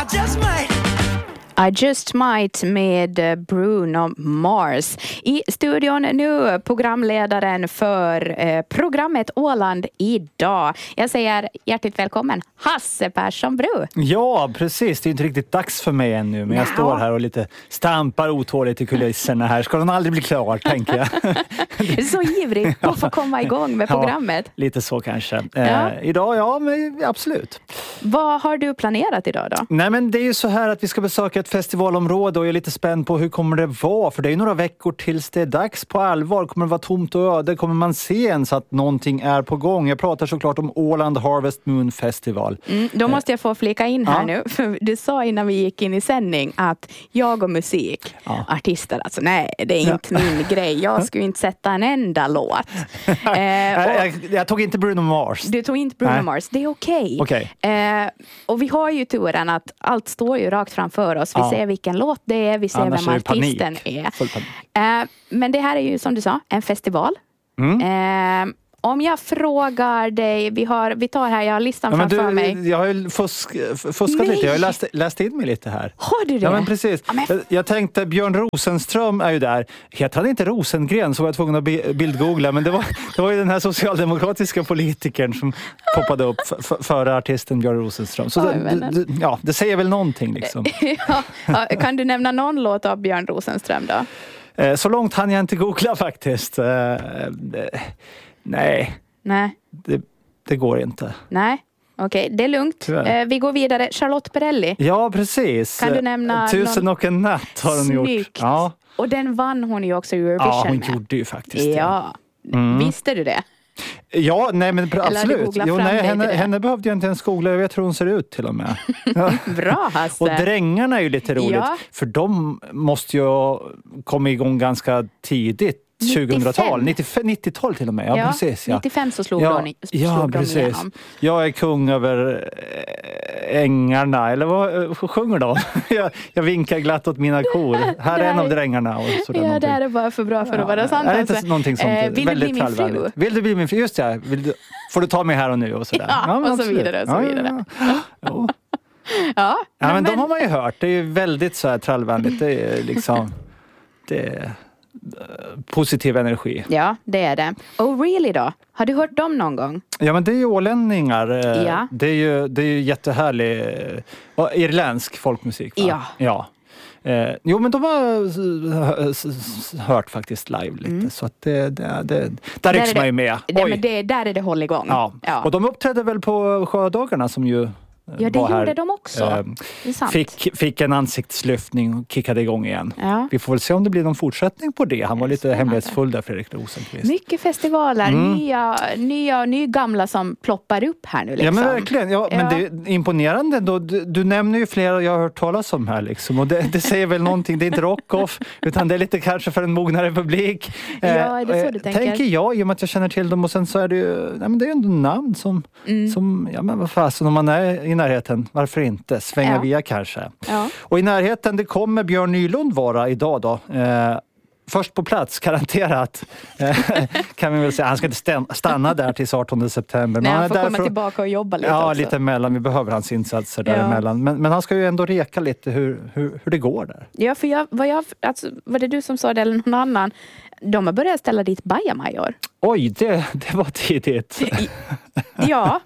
I Just Might med Bruno Mars. I studion nu programledaren för programmet Åland idag. Jag säger hjärtligt välkommen Hasse Persson Bru. Ja, precis. Det är inte riktigt dags för mig ännu. Men jag står här och lite stampar otåligt i kulisserna här. Ska den aldrig bli klar, tänker jag. Så ivrig på att få komma igång med programmet. Ja, lite så kanske. Ja. Idag, men absolut. Vad har du planerat idag då? Nej, men det är ju så här att vi ska besöka ett festivalområde och jag är lite spänd på hur kommer det vara. För det är ju några veckor tills det är dags på allvar. Kommer det vara tomt och öde? Kommer man se ens att någonting är på gång? Jag pratar såklart om Åland Harvest Moon Festival. Då måste jag få flika in här nu. För du sa innan vi gick in i sändning att jag och musik, artister, alltså nej, det är inte min grej. Jag skulle inte sätta en enda låt. Jag tog inte Bruno Mars. Du tog inte Bruno Mars, det är okej. Och vi har ju turen att allt står ju rakt framför oss. Vi ser vilken låt det är, vi ser annars vem är artisten är. Men det här är ju som du sa, en festival. Om jag frågar dig, vi tar här, jag har listan framför mig. Jag har ju fuskat lite, jag har ju läst in mig lite här. Har du det? Ja, men precis. Jag tänkte, Björn Rosenström är ju där. Heter han inte Rosengren så var jag tvungen att bildgoogla. Men det var ju den här socialdemokratiska politikern som poppade upp före artisten Björn Rosenström. Så det säger väl någonting liksom. Kan du nämna någon låt av Björn Rosenström då? Så långt hann jag inte googla faktiskt. Nej. Det går inte. Nej, okej. Det är lugnt. Vi går vidare. Charlotte Perrelli. Ja, precis. Kan du nämna 1000 och en natt har hon gjort. Ja. Och den vann hon ju också Eurovision med. Ja, hon med. gjorde ju faktiskt det. Ja. Visste du det? Ja, nej men absolut. Jo, henne behövde jag inte ens googla. Jag vet hur hon ser ut till och med. Bra, Hasse. Och Drängarna är ju lite roligt. Ja. För de måste ju komma igång ganska tidigt. 2000-tal, 90-tal till och med. Ja, precis. Ja. 95 så slog de igenom. Jag är kung över ängarna. Eller vad sjunger de? jag vinkar glatt åt mina kor. Här är en av Drängarna. Och sådär det här är bara för bra för att vara sant. Är inte någonting sånt? Vill du bli min fru? Vill du bli min fru? Just det. Får du ta mig här och nu? Och sådär. Och så vidare. Men de har man ju hört. Det är ju väldigt så här trallvänligt. Det är liksom... Det är positiv energi. Ja, det är det. Och Really då? Har du hört dem någon gång? Ja, men det är ju ålänningar. Ja. Det är ju jättehärlig irländsk folkmusik. Va? Ja. Jo, men de har hört faktiskt live lite. Så att där rycks man ju med. Men där är det håll igång. Ja. Och de uppträdde väl på Sjödagarna som ju det gjorde de också. Fick en ansiktslyftning och kickade igång igen. Ja. Vi får väl se om det blir någon fortsättning på det. Han var lite hemlighetsfull där, Fredrik Rosenqvist. Mycket festivaler, nya och nygamla som ploppar upp här nu. Liksom. Ja, men verkligen. Men det är imponerande då. Du nämner ju flera jag har hört talas om här. Liksom. Och det säger väl någonting. Det är inte rock-off, utan det är lite kanske för en mognare publik. Ja, är det så du tänker? Tänker jag, i och med att jag känner till dem. Och sen så är det ju, det är ju ändå namn som vad fasen, om man är i närheten, varför inte? Svänga via kanske. Ja. Och i närheten, det kommer Björn Nylund vara idag då. Först på plats, garanterat. Kan vi väl säga. Han ska inte stanna där till 18 september. Nej, han får komma tillbaka och jobba lite också. Lite emellan. Vi behöver hans insatser däremellan. Men han ska ju ändå reka lite hur det går där. Ja, för var det du som sa det eller någon annan? De har börjat ställa dit bajamajor. Oj, det var tidigt. Ja.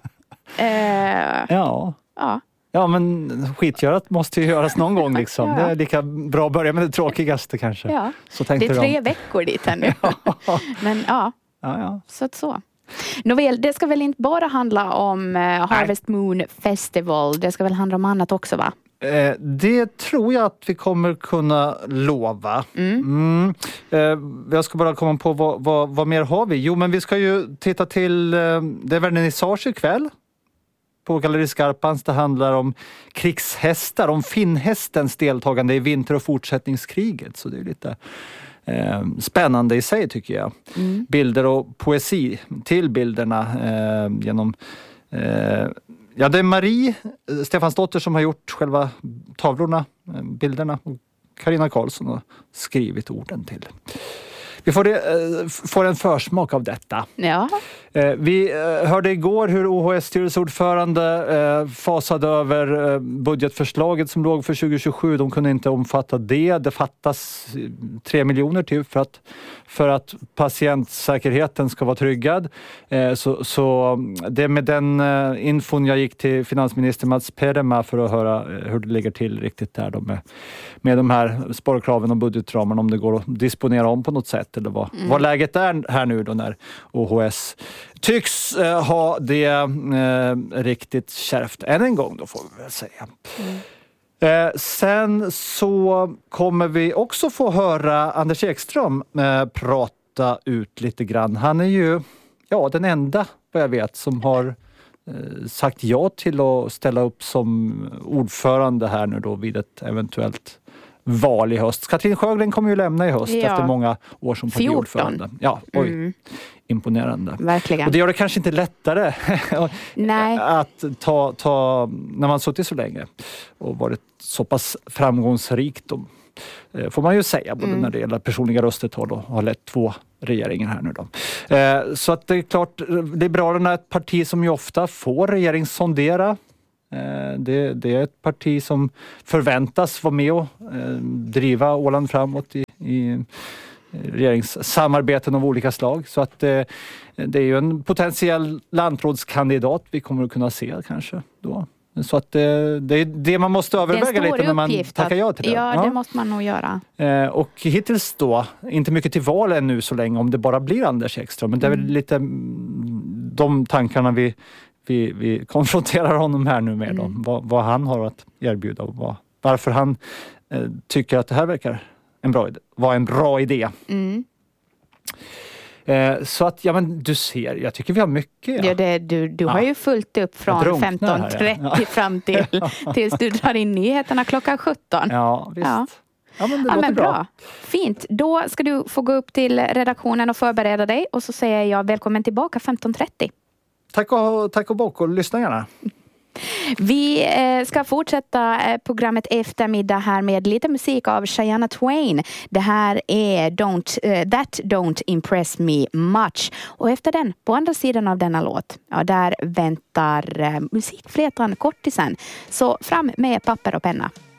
Ja, men skitgörat måste ju göras någon gång liksom. Det är lika bra att börja med det tråkigaste kanske. Ja. Så det är 3 veckor dit här nu. Men så. Nåväl, det ska väl inte bara handla om Harvest Moon Festival. Det ska väl handla om annat också, va? Det tror jag att vi kommer kunna lova. Jag ska bara komma på vad mer har vi? Jo, men vi ska ju titta till det är vernissage ikväll på Galleri Skarpans. Det handlar om krigshästar, om finnhästens deltagande i vinter- och fortsättningskriget. Så det är lite spännande i sig, tycker jag. Bilder och poesi till bilderna genom... det är Marie Stefansdotter som har gjort själva tavlorna, bilderna. Och Carina Karlsson har skrivit orden till. Vi får en försmak av detta. Ja. Vi hörde igår hur OHS styrelseordförande fasade över budgetförslaget som låg för 2027. De kunde inte omfatta det. Det fattas 3 miljoner till för att patientsäkerheten ska vara tryggad. Så det med den infon jag gick till finansminister Mats Perema för att höra hur det ligger till riktigt där då med de här sparkraven och budgetramarna, om det går att disponera om på något sätt eller vad läget är här nu då när OHS tycks ha det riktigt kärvt än en gång då, får vi väl säga. Sen så kommer vi också få höra Anders Ekström prata ut lite grann. Han är ju den enda, vad jag vet, som har sagt ja till att ställa upp som ordförande här nu då vid ett eventuellt val i höst. Katrin Sjögren kommer ju lämna i höst efter många år som partiordförande. Ja, imponerande. Verkligen. Och det gör det kanske inte lättare Nej. att ta när man suttit så länge och varit så pass framgångsrikt då, får man ju säga, både när det gäller personliga röstetal och har lett 2 regeringar här nu då. Så att det är klart, Liberalerna är ett parti som ju ofta får regeringssondera. Det är ett parti som förväntas vara med och driva Åland framåt i regeringssamarbeten av olika slag. Så att det är ju en potentiell landrådskandidat vi kommer att kunna se kanske då. Så att det är det man måste överväga lite när man tackar ja till det. Ja, det måste man nog göra. Och hittills då, inte mycket till val ännu så länge om det bara blir Anders Ekström. Men det är väl lite de tankarna vi konfronterar honom här nu med. Vad han har att erbjuda och varför han tycker att det här verkar vara en bra idé. Så att, men du ser, jag tycker vi har mycket. Ja, du har ju fullt upp från 15.30 fram tills du drar in nyheterna klockan 17. Ja, visst. Ja, men det låter bra. Fint, då ska du få gå upp till redaktionen och förbereda dig. Och så säger jag välkommen tillbaka 15.30. Tack och bock och lyssna gärna. Vi ska fortsätta programmet eftermiddag här med lite musik av Shania Twain. Det här är That Don't Impress Me Much. Och efter den, på andra sidan av denna låt, där väntar musikflätan kortisen. Så fram med papper och penna.